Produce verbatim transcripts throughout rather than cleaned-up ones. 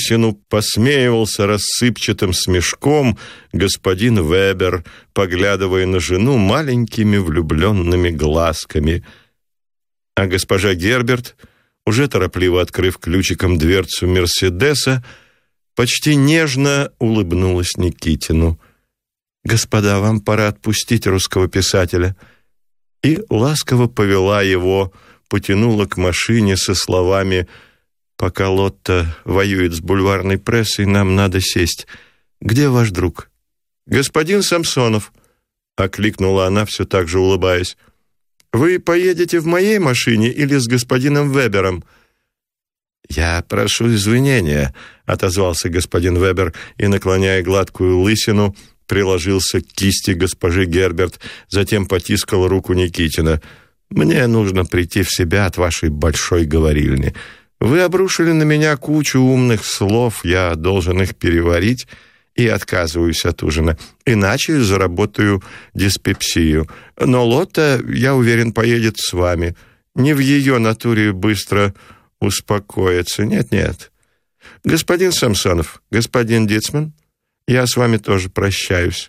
лысину посмеивался рассыпчатым смешком господин Вебер, поглядывая на жену маленькими влюбленными глазками. А госпожа Герберт, уже торопливо открыв ключиком дверцу Мерседеса, почти нежно улыбнулась Никитину. «Господа, вам пора отпустить русского писателя». И ласково повела его, потянула к машине со словами: «Пока Лотта воюет с бульварной прессой, нам надо сесть. Где ваш друг?» «Господин Самсонов», — окликнула она, все так же улыбаясь. «Вы поедете в моей машине или с господином Вебером?» «Я прошу извинения», — отозвался господин Вебер и, наклоняя гладкую лысину, приложился к кисти госпожи Герберт, затем потискал руку Никитина. «Мне нужно прийти в себя от вашей большой говорильни. Вы обрушили на меня кучу умных слов, я должен их переварить и отказываюсь от ужина, иначе заработаю диспепсию. Но Лотта, я уверен, поедет с вами. Не в ее натуре быстро успокоиться. Нет-нет. Господин Самсонов, господин Дитцман, я с вами тоже прощаюсь».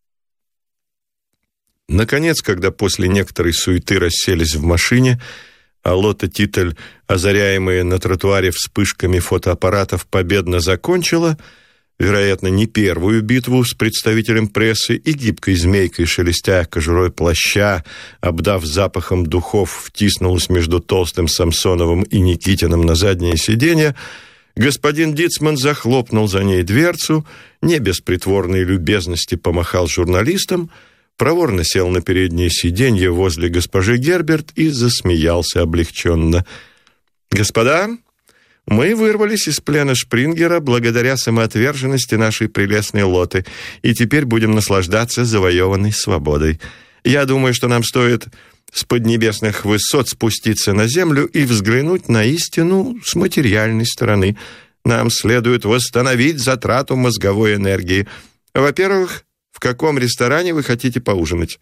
Наконец, когда после некоторой суеты расселись в машине, а Лотта Титтель, озаряемая на тротуаре вспышками фотоаппаратов, победно закончила, вероятно, не первую битву с представителем прессы, и гибкой змейкой, шелестя кожурой плаща, обдав запахом духов, втиснулась между толстым Самсоновым и Никитиным на заднее сиденье, господин Дитцман захлопнул за ней дверцу, не без притворной любезности помахал журналистам, проворно сел на переднее сиденье возле госпожи Герберт и засмеялся облегченно. «Господа, мы вырвались из плена Шпрингера благодаря самоотверженности нашей прелестной Лотты, и теперь будем наслаждаться завоеванной свободой. Я думаю, что нам стоит с поднебесных высот спуститься на землю и взглянуть на истину с материальной стороны. Нам следует восстановить затрату мозговой энергии. Во-первых, в каком ресторане вы хотите поужинать?»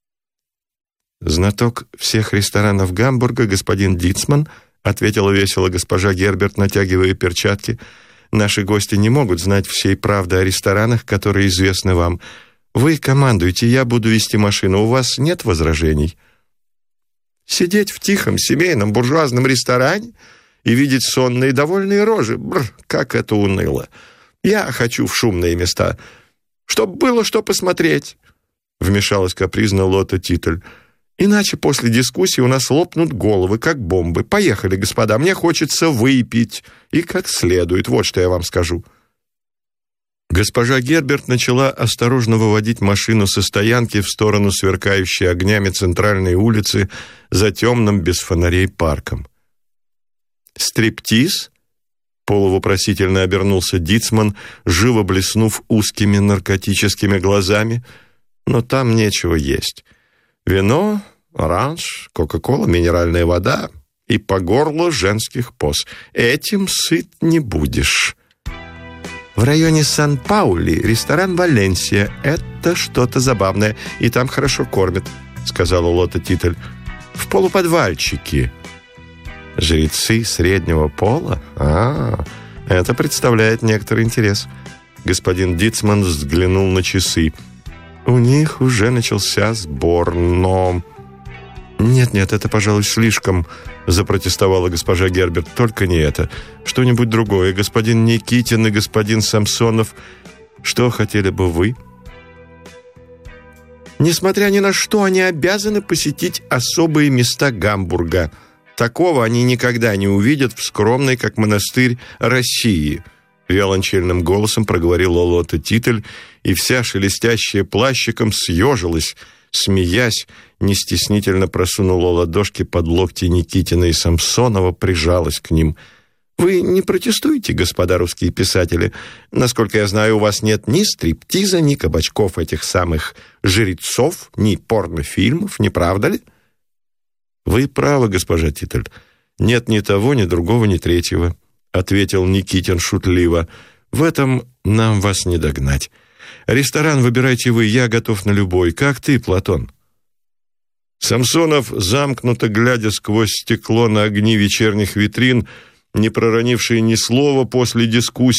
«Знаток всех ресторанов Гамбурга, господин Дитцман», ответила весело госпожа Герберт, натягивая перчатки. «Наши гости не могут знать всей правды о ресторанах, которые известны вам. Вы командуйте, я буду вести машину. У вас нет возражений?» «Сидеть в тихом семейном буржуазном ресторане и видеть сонные и довольные рожи? Бррр, как это уныло! Я хочу в шумные места, чтоб было что посмотреть», вмешалась капризно Лотта Титтель. «Иначе после дискуссии у нас лопнут головы, как бомбы. Поехали, господа, мне хочется выпить, и как следует, вот что я вам скажу». Госпожа Герберт начала осторожно выводить машину со стоянки в сторону сверкающей огнями центральной улицы за темным без фонарей парком. «Стриптиз?» — полувопросительно обернулся Дитцман, живо блеснув узкими наркотическими глазами. «Но там нечего есть. Вино, оранж, кока-кола, минеральная вода и по горло женских поз. Этим сыт не будешь». «В районе Сан-Паули ресторан «Валенсия». Это что-то забавное, и там хорошо кормят», — сказала Лотта Титтель. «В полуподвальчике». «Жрецы среднего пола? А, это представляет некоторый интерес». Господин Дитцман взглянул на часы. «У них уже начался сбор, но...» «Нет-нет, это, пожалуй, слишком», — запротестовала госпожа Герберт. «Только не это. Что-нибудь другое. Господин Никитин и господин Самсонов, что хотели бы вы?» «Несмотря ни на что, они обязаны посетить особые места Гамбурга. Такого они никогда не увидят в скромной, как монастырь, России», — виолончельным голосом проговорила Лотта Титтель, и вся шелестящая плащиком съежилась, смеясь, не стеснительно просунула ладошки под локти Никитина и Самсонова, прижалась к ним. «Вы не протестуете, господа русские писатели? Насколько я знаю, у вас нет ни стриптиза, ни кабачков этих самых жрецов, ни порнофильмов, не правда ли?» «Вы правы, госпожа Титтель. Нет ни того, ни другого, ни третьего», — ответил Никитин шутливо. «В этом нам вас не догнать. Ресторан выбирайте вы, я готов на любой. Как ты, Платон?» Самсонов, замкнуто глядя сквозь стекло на огни вечерних витрин, не проронивший ни слова после дискуссии,